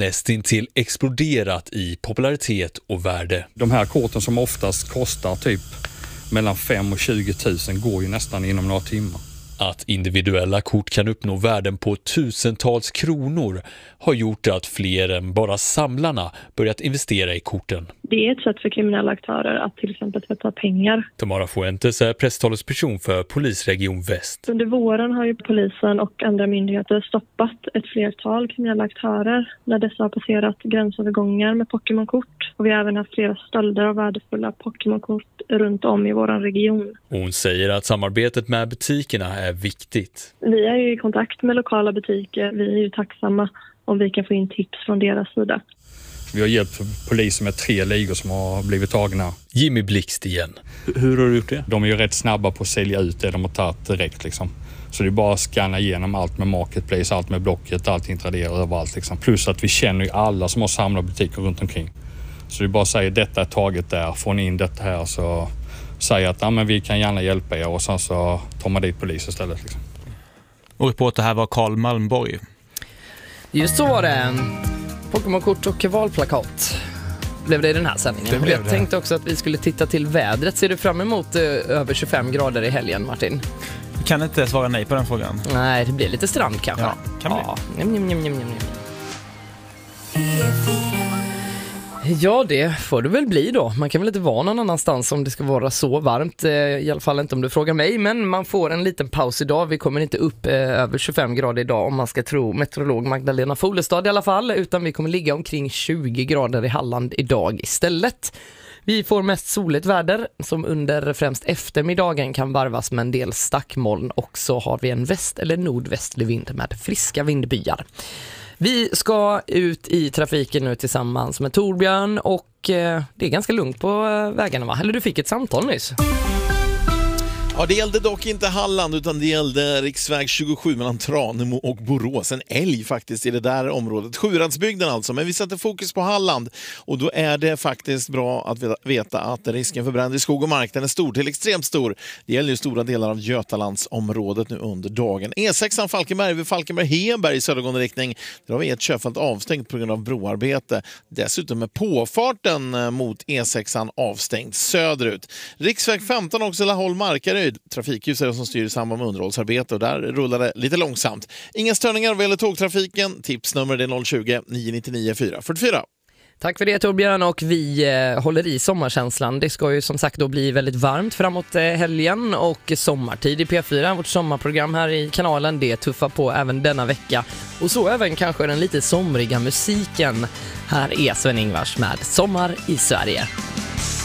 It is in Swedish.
nästintill exploderat i popularitet och värde. De här korten som oftast kostar typ mellan 5 och 20 000 går ju nästan inom några timmar. Att individuella kort kan uppnå värden på tusentals kronor har gjort att fler än bara samlarna börjat investera i korten. Det är ett sätt för kriminella aktörer att till exempel tvätta pengar. Tamara Fuentes är presstalesperson för Polisregion Väst. Under våren har ju polisen och andra myndigheter stoppat ett flertal kriminella aktörer när dessa har passerat gränsövergångar med Pokémon-kort. Och vi har även haft flera stölder av värdefulla Pokémon-kort runt om i vår region. Hon säger att samarbetet med butikerna är viktigt. Vi är ju i kontakt med lokala butiker. Vi är ju tacksamma om vi kan få in tips från deras sida. Vi har hjälpt polisen med 3 ligor som har blivit tagna. Jimmy Blixt igen. Hur har du gjort det? De är ju rätt snabba på att sälja ut det de har tagit direkt liksom. Så det är bara att scanna igenom allt med Marketplace, allt med Blocket, allt Intradera överallt liksom. Plus att vi känner ju alla som har samlat butiker runt omkring. Så det är bara att säga detta är taget där, får ni in detta här så säger att men vi kan gärna hjälpa er och sen så tar man dit polis istället liksom. Och reporter här var Carl Malmborg. Just så var det. Pokémon-kort och valplakat blev det i den här sändningen. Jag tänkte också att vi skulle titta till vädret. Ser du fram emot över 25 grader i helgen, Martin? Du kan inte svara nej på den frågan. Nej, det blir lite strand kanske. Ja, kan bli. Ja, det får det väl bli då. Man kan väl inte vara någon annanstans om det ska vara så varmt. I alla fall inte om du frågar mig. Men man får en liten paus idag. Vi kommer inte upp över 25 grader idag om man ska tro meteorolog Magdalena Folestad i alla fall. Utan vi kommer ligga omkring 20 grader i Halland idag istället. Vi får mest soligt väder som under främst eftermiddagen kan varvas med en del stackmoln. Och så har vi en väst- eller nordvästlig vind med friska vindbyar. Vi ska ut i trafiken nu tillsammans med Torbjörn och det är ganska lugnt på vägarna, va? Eller du fick ett samtal nyss. Ja, det gällde dock inte Halland utan det gällde riksväg 27 mellan Tranemo och Borås. En älg faktiskt i det där området. Sjuradsbygden alltså, men vi sätter fokus på Halland. Och då är det faktiskt bra att veta att risken för bränder i skog och mark den är stor till extremt stor. Det gäller ju stora delar av Götalandsområdet nu under dagen. E6 Falkenberg vid Falkenberg-Henberg i södergående riktning. Där har vi ett körfält avstängt på grund av broarbete. Dessutom är påfarten mot E6 avstängt söderut. Riksväg 15 också Laholm-Markaryd. Trafikljus är det som styr i samband med underhållsarbete och där rullar det lite långsamt. Inga störningar vad gäller tågtrafiken. Tipsnummer är 020-999 444. Tack för det Torbjörn och vi håller i sommarkänslan. Det ska ju som sagt då bli väldigt varmt framåt helgen och sommartid i P4. Vårt sommarprogram här i kanalen, det tuffar på även denna vecka. Och så även kanske den lite somriga musiken. Här är Sven-Ingvars med Sommar i Sverige.